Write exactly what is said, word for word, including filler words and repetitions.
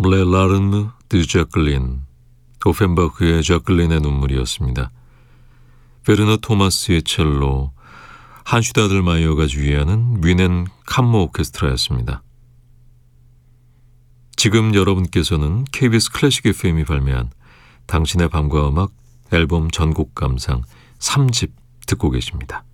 레 라르무 드 자클린, 오펜바크의 자클린의 눈물이었습니다. 베르너 토마스의 첼로, 한슈다들마이어가 주의하는 뮌헨 캄모 오케스트라였습니다. 지금 여러분께서는 케이비에스 클래식 에프엠이 발매한 당신의 밤과 음악 앨범 전곡 감상 삼 집 듣고 계십니다.